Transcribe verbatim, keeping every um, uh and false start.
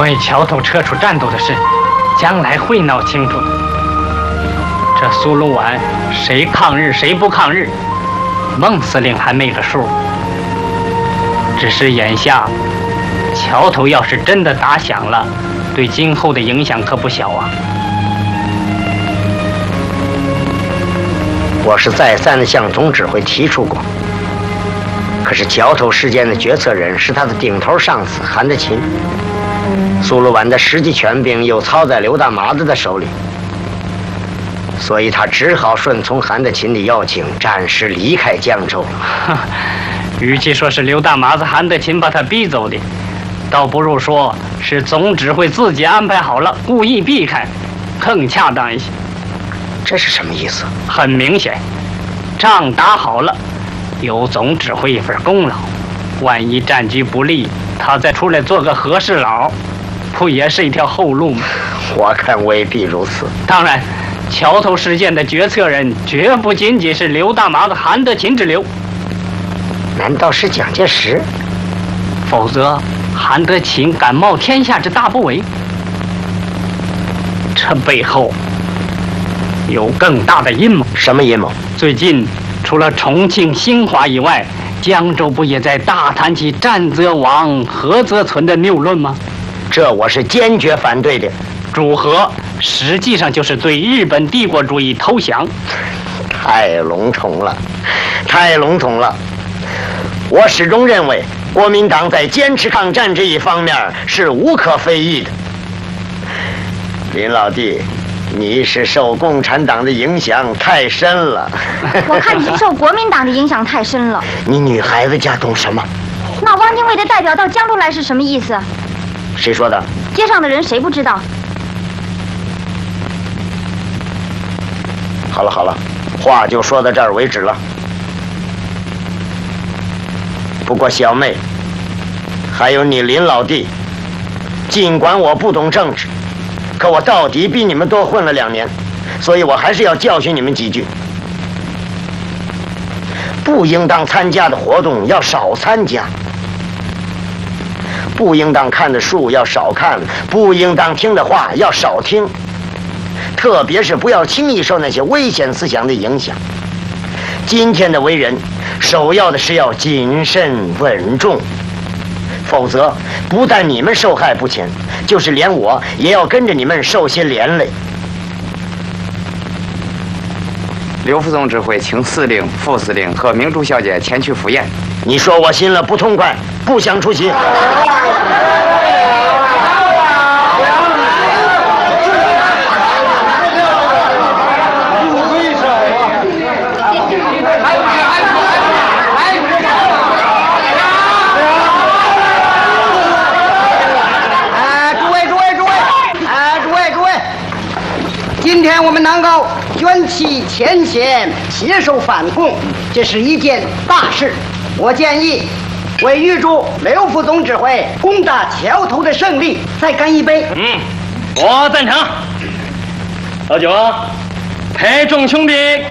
为桥头撤出战斗的事，将来会闹清楚的。这苏鲁湾谁抗日谁不抗日，孟司令还没个数。只是眼下，桥头要是真的打响了，对今后的影响可不小啊。 我是再三的向总指挥提出过，可是桥头事件的决策人是他的顶头上司韩德勤，苏鲁湾的实际权柄又操在刘大麻子的手里，所以他只好顺从韩德勤的邀请，暂时离开江州了。 与其说是刘大麻子、韩德勤把他逼走的，倒不如说是总指挥自己安排好了，故意避开，更恰当一些。 这是什么意思？ 很明显，仗打好了，有总指挥一份功劳，万一战局不利，他再出来做个和事佬，不也是一条后路吗？ 我看未必如此。 当然，桥头事件的决策人绝不仅仅是刘大麻子、韩德勤之流。 难道是蒋介石？ 否则，韩德勤敢冒天下之大不韪？这背后有更大的阴谋。 什么阴谋？ 最近除了重庆、兴华以外，江州不也在大谈起战则亡，和则存的谬论吗？ 这我是坚决反对的。 主和实际上就是对日本帝国主义投降。 太笼统了，太笼统了。我始终认为，国民党在坚持抗战这一方面是无可非议的。林老弟，你是受共产党的影响太深了。 我看你是受国民党的影响太深了。 你女孩子家懂什么？ 那汪精卫的代表到江州来是什么意思？ 谁说的？ 街上的人谁不知道？ 好了好了，话就说到这儿为止了。不过小妹，还有你林老弟，尽管我不懂政治，可我到底比你们多混了两年，所以我还是要教训你们几句。不应当参加的活动要少参加，不应当看的书要少看，不应当听的话要少听，特别是不要轻易受那些危险思想的影响。今天的为人，首要的是要谨慎稳重，否则不但你们受害不浅，就是连我也要跟着你们受些连累。 刘副总指挥请司令、副司令和明珠小姐前去赴宴。 你说我心了不痛快，不想出席。 今天我们南高卷起前线，携手反共，这是一件大事。我建议为预祝刘副总指挥攻打桥头的胜利再干一杯。 嗯，我赞成。老九，陪众兄弟